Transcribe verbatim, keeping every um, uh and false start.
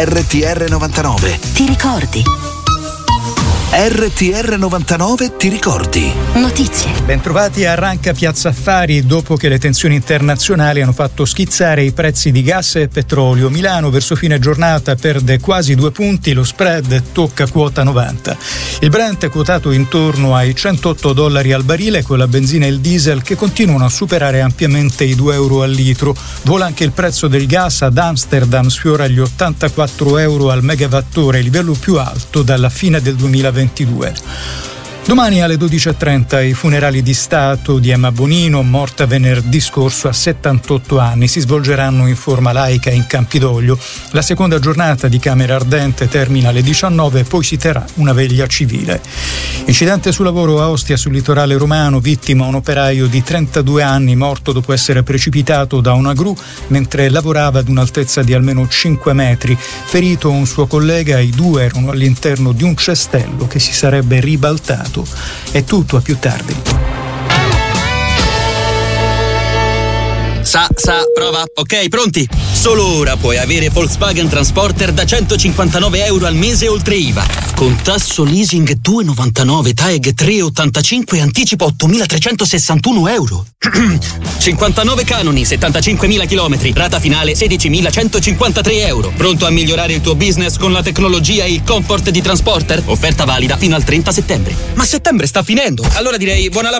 R T R novantanove. Ti ricordi? R T R novantanove ti ricordi. Notizie. Bentrovati a Ranca Piazza Affari. Dopo che le tensioni internazionali hanno fatto schizzare i prezzi di gas e petrolio, Milano verso fine giornata perde quasi due punti, lo spread tocca quota novanta. Il Brent è quotato intorno ai centootto dollari al barile, con la benzina e il diesel che continuano a superare ampiamente i due euro al litro. Vola anche il prezzo del gas, ad Amsterdam sfiora gli ottantaquattro euro al megawattora, il livello più alto dalla fine del duemilaventidue. Domani alle dodici e trenta i funerali di Stato di Emma Bonino, morta venerdì scorso a settantotto anni. Si svolgeranno in forma laica in Campidoglio. La seconda giornata di Camera Ardente termina alle diciannove, poi si terrà una veglia civile. Incidente sul lavoro a Ostia, sul litorale romano, vittima un operaio di trentadue anni, morto dopo essere precipitato da una gru mentre lavorava ad un'altezza di almeno cinque metri. Ferito un suo collega, i due erano all'interno di un cestello che si sarebbe ribaltato. È tutto, a più tardi. Sa, sa, prova. Ok, pronti? Solo ora puoi avere Volkswagen Transporter da centocinquantanove euro al mese oltre I V A. Con tasso leasing due virgola novantanove, T A E G tre virgola ottantacinque e anticipo ottomilatrecentosessantuno euro. cinquantanove canoni, settantacinquemila chilometri, rata finale sedicimilacentocinquantatré euro. Pronto a migliorare il tuo business con la tecnologia e il comfort di Transporter? Offerta valida fino al trenta settembre. Ma settembre sta finendo, allora direi buona la